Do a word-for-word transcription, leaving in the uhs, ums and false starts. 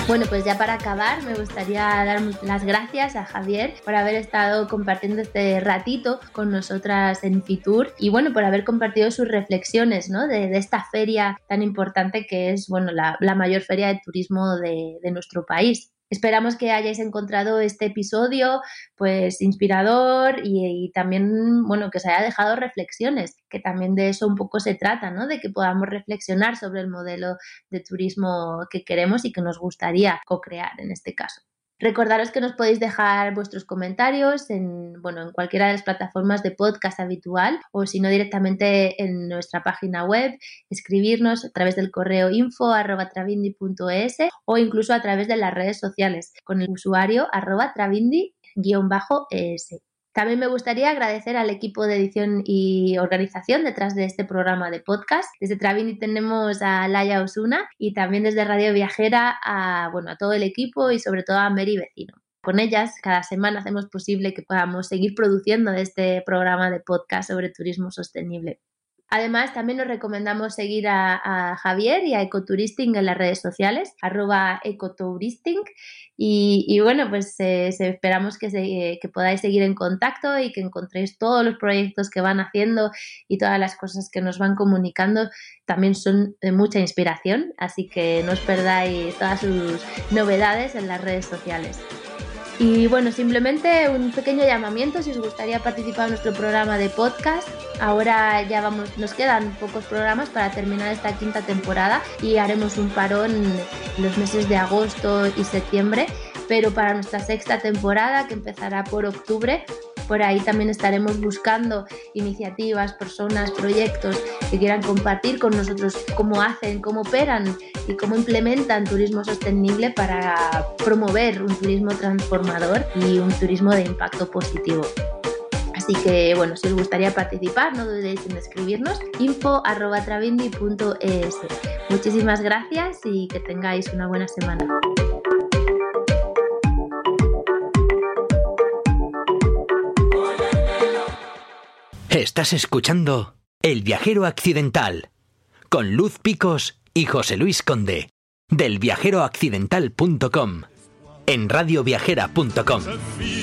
Bueno, pues ya para acabar me gustaría dar las gracias a Javier por haber estado compartiendo este ratito con nosotras en Fitur y bueno, por haber compartido sus reflexiones, ¿no? de, de esta feria tan importante que es, bueno, la, la mayor feria de turismo de, de nuestro país. Esperamos que hayáis encontrado este episodio pues inspirador y, y también, bueno, que os haya dejado reflexiones, que también de eso un poco se trata, ¿no? De que podamos reflexionar sobre el modelo de turismo que queremos y que nos gustaría co-crear en este caso. Recordaros que nos podéis dejar vuestros comentarios en, bueno, en cualquiera de las plataformas de podcast habitual o si no directamente en nuestra página web, escribirnos a través del correo info arroba travindi punto es o incluso a través de las redes sociales con el usuario arroba travindi guión bajo es. También me gustaría agradecer al equipo de edición y organización detrás de este programa de podcast. Desde Travindi tenemos a Laia Osuna y también desde Radio Viajera a, bueno, a todo el equipo y sobre todo a Mary Vecino. Con ellas cada semana hacemos posible que podamos seguir produciendo este programa de podcast sobre turismo sostenible. Además, también os recomendamos seguir a, a Javier y a Ecotouristing en las redes sociales, arroba ecotouristing. Y, y bueno, pues eh, esperamos que, se, que podáis seguir en contacto y que encontréis todos los proyectos que van haciendo y todas las cosas que nos van comunicando. También son de mucha inspiración, así que no os perdáis todas sus novedades en las redes sociales. Y bueno, simplemente un pequeño llamamiento si os gustaría participar en nuestro programa de podcast. Ahora ya vamos, nos quedan pocos programas para terminar esta quinta temporada y haremos un parón en los meses de agosto y septiembre, pero para nuestra sexta temporada, que empezará por octubre, por ahí también estaremos buscando iniciativas, personas, proyectos que quieran compartir con nosotros cómo hacen, cómo operan y cómo implementan turismo sostenible para promover un turismo transformador y un turismo de impacto positivo. Así que, bueno, si os gustaría participar, no dudéis en escribirnos info arroba travindi punto es. Muchísimas gracias y que tengáis una buena semana. Estás escuchando El Viajero Accidental con Luz Picos y José Luis Conde del viajero accidental punto com en radio viajera punto com.